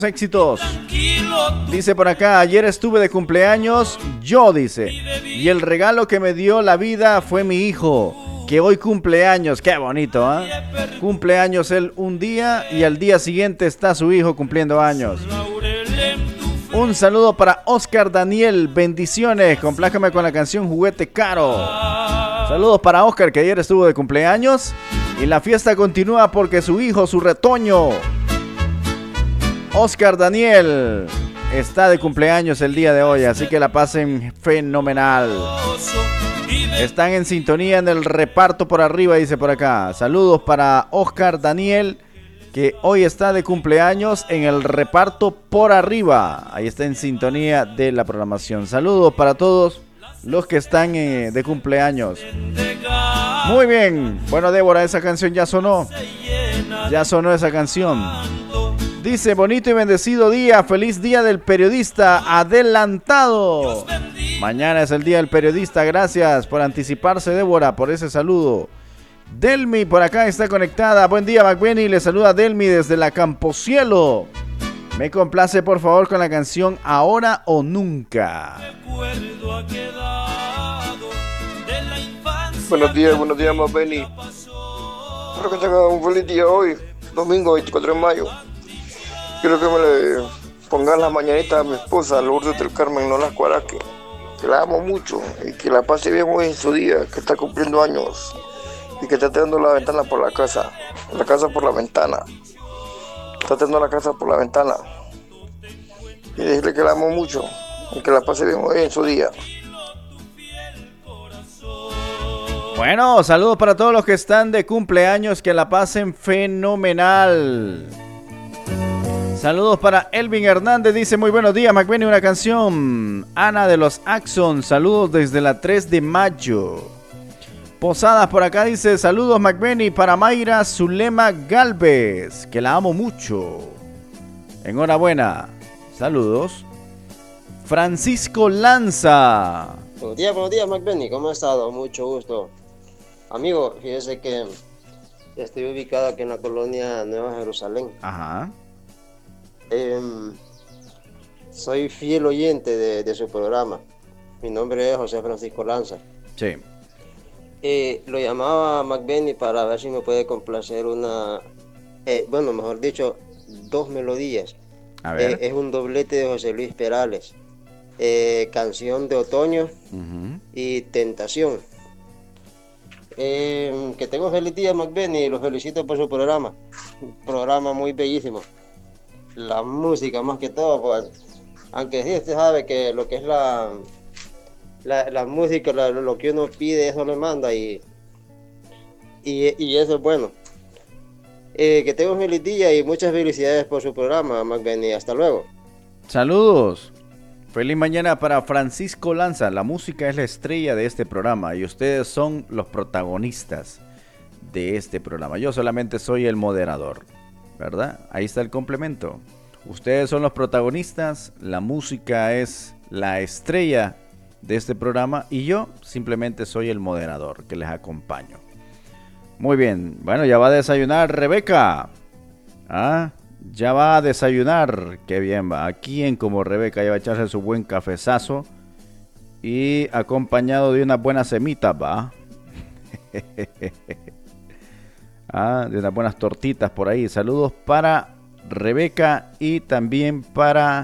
Éxitos. Dice por acá, ayer estuve de cumpleaños, yo dice, y el regalo que me dio la vida fue mi hijo, que hoy cumpleaños. Qué bonito, ¿eh? Cumpleaños él un día y al día siguiente está su hijo cumpliendo años. Un saludo para Oscar Daniel, bendiciones, complájame con la canción Juguete Caro. Saludos para Oscar, que ayer estuvo de cumpleaños y la fiesta continúa porque su hijo, su retoño, Oscar Daniel, está de cumpleaños el día de hoy, así que la pasen fenomenal. Están en sintonía en el reparto por arriba, dice por acá. Saludos para Oscar Daniel, que hoy está de cumpleaños en el reparto por arriba. Ahí está en sintonía de la programación. Saludos para todos los que están de cumpleaños. Muy bien. Bueno, Débora, esa canción ya sonó. Ya sonó esa canción. Dice, bonito y bendecido día, feliz día del periodista adelantado. Mañana es el día del periodista, gracias por anticiparse, Débora, por ese saludo. Delmi por acá está conectada, buen día, McBenny, le saluda Delmi desde la Camposielo. Me complace por favor con la canción Ahora o Nunca. Buenos días, McBenny. Espero que tenga un feliz día hoy, domingo 24 de mayo. Quiero que me le pongan las mañanitas a mi esposa, Lourdes del Carmen, no las Cuaraque, que la amo mucho y que la pase bien hoy en su día, que está cumpliendo años y que está tirando la ventana por la casa por la ventana. Está tirando la casa por la ventana. Y decirle que la amo mucho y que la pase bien hoy en su día. Bueno, saludos para todos los que están de cumpleaños, que la pasen fenomenal. Saludos para Elvin Hernández, dice muy buenos días, McBenny, una canción. Ana de los Axon, saludos desde la 3 de mayo. Posadas por acá dice, saludos McBenny para Mayra Zulema Galvez, que la amo mucho. Enhorabuena, saludos. Francisco Lanza. Buenos días McBenny, ¿cómo ha estado? Mucho gusto. Amigo, fíjese que estoy ubicado aquí en la colonia Nueva Jerusalén. Ajá. Soy fiel oyente de su programa. Mi nombre es José Francisco Lanza. Sí. Lo llamaba McBenny para ver si me puede complacer mejor dicho, dos melodías. A ver. Es un doblete de José Luis Perales. Canción de Otoño y Tentación. Que tengo feliz día, McBenny, y los felicito por su programa. Un programa muy bellísimo. La música más que todo, pues, aunque sí usted sabe que lo que es la música, lo que uno pide, eso le manda y eso es bueno. Que tenga un feliz día y muchas felicidades por su programa, McBenny. Hasta luego. Saludos. Feliz mañana para Francisco Lanza. La música es la estrella de este programa y ustedes son los protagonistas de este programa. Yo solamente soy el moderador, ¿verdad? Ahí está el complemento. Ustedes son los protagonistas, la música es la estrella de este programa y yo simplemente soy el moderador que les acompaño. Muy bien, bueno, ya va a desayunar Rebeca. Ya va a desayunar, qué bien va. Aquí en Como Rebeca ya va a echarse su buen cafezazo y acompañado de una buena semita, va. De unas buenas tortitas por ahí. Saludos para Rebeca y también para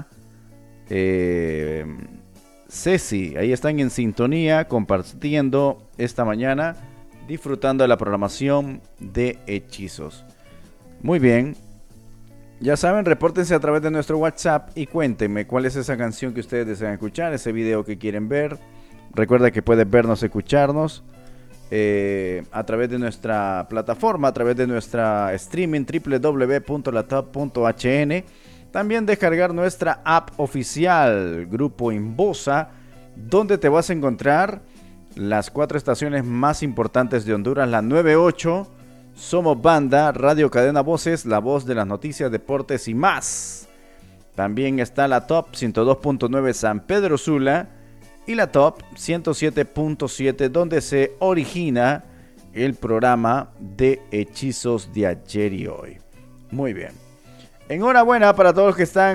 Ceci. Ahí están en sintonía, compartiendo esta mañana, disfrutando de la programación de Hechizos. Muy bien. Ya saben, repórtense a través de nuestro WhatsApp y cuéntenme cuál es esa canción que ustedes desean escuchar, ese video que quieren ver. Recuerda que puedes vernos, escucharnos a través de nuestra plataforma, a través de nuestra streaming www.latop.hn. También descargar nuestra app oficial, Grupo Inbosa, donde te vas a encontrar las 4 estaciones más importantes de Honduras, la 98, Somos Banda, Radio Cadena Voces, la voz de las noticias, deportes y más. También está la Top 102.9 San Pedro Sula y la Top 107.7, donde se origina el programa de Hechizos de ayer y hoy. Muy bien. Enhorabuena para todos los que están